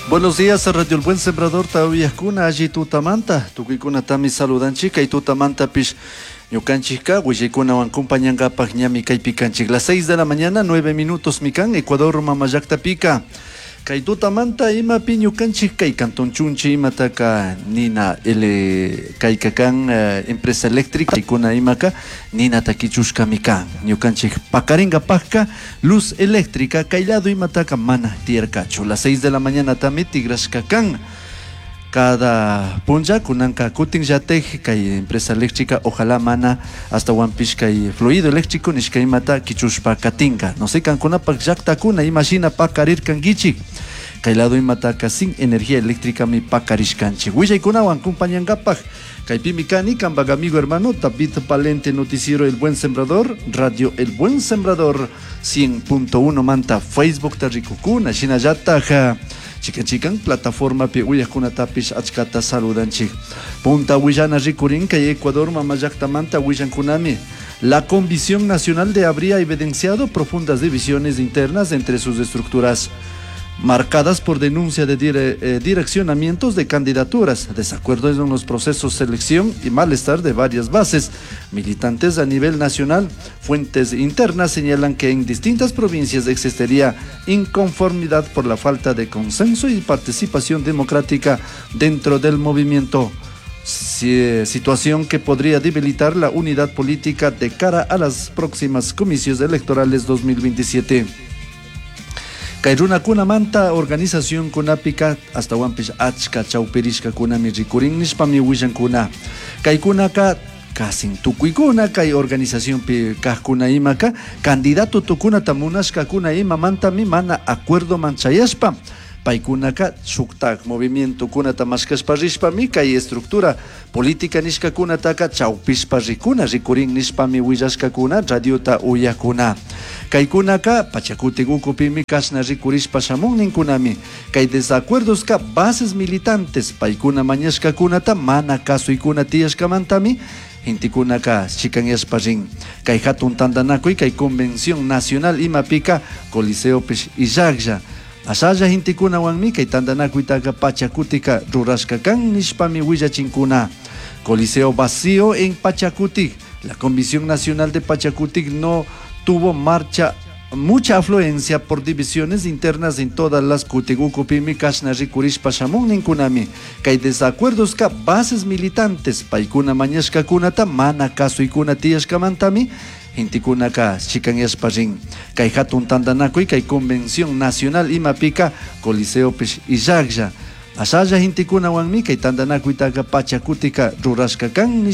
Buenos días a Radio El Buen Sembrador, Tauyakuna, allí tutamanta, tukikuna tami saludanchika y tutamanta pish ñukanchika, huillikuna wan compañanga pagñami kaypikanchik. Las 6 de la mañana, 9 minutos mikan, Ecuador mamayakta pica. Kay tutamanta ima pi ñukanchik kay Cantón Chunchi imataka nina kaykakan empresa eléctrica kaykuna imaka nina takichushka mikan. Ñukanchik pakaringa pajka luz eléctrica kaylado imataka mana tierkachu. Las 6 de la mañana tami tigrashkakan. Cada punja kunanka kutin yatek kay empresa eléctrica ojalá mana hasta wampish kay fluido eléctrico nishka imata kichushpa katinka. No sé kankuna pak yaktakuna imagina pakarir kangichik. Kay lado imataka sin energía eléctrica mi pakarishkanchik. Willaykuna wan kumpanyangapak kay pimikani kambag amigo hermano David Palente, noticiero El Buen Sembrador, Radio El Buen Sembrador 100.1 manta Facebook tarikukuna shinayataja chican plataforma pi uyakuna tapish achkata saludanchik. Punta Huillana rikurin kay Ecuador mamayaktamanta Huillankunami. La Comisión Nacional de habría evidenciado profundas divisiones internas entre sus estructuras, marcadas por denuncia de direccionamientos de candidaturas, desacuerdos en los procesos de selección y malestar de varias bases militantes a nivel nacional. Fuentes internas señalan que en distintas provincias existiría inconformidad por la falta de consenso y participación democrática dentro del movimiento, situación que podría debilitar la unidad política de cara a las próximas comicios electorales 2027. Kairuna kuna manta organización kunapika hasta wampish achka chawpirishka kunami rikurin nishpami willan Kaikunaka kasin tukuykuna kay organización pi kahkuna imaka candidato tukuna tamunashka kuna ima mantami mana acuerdo manchayashpa paykunaka shuktak movimiento kuna tamashkashpa rishpami kay estructura política nishka kuna taka chawpishpa rikuna rikurin nishpami willashka kuna radiota uyakuna. Kaykunaka pachakutik ukupimi kashna rikurishpa shamun ninkunami kay desacuerdoska bases militantes paykuna mañashka kunata mana kasuykuna tiyashkamantami intikunaka chikanyashpa rin kay hatun tandanakuy kay convención nacional imapika Coliseo pish illaklla ashalla intikuna wanmi kay tandanakuytaka pachakutika rurashkakan nishpami willachinkuna. Coliseo vacío en Pachakutik. La Comisión Nacional de Pachakutik no tuvo mucha afluencia por divisiones internas en todas las kutigukupimi kashna rikurishpa shamun ninkunami kay desacuerdos ka bases militantes paykuna mañashka kunata mana kasuykuna tiyashkamantami intikunaka chikanyashpa rin kay hatun tandanakuy kay Convención Nacional imapika Coliseo pish illaklla ashalla intikuna wanmi kay tandanakuytaka pachakutika rurashkakan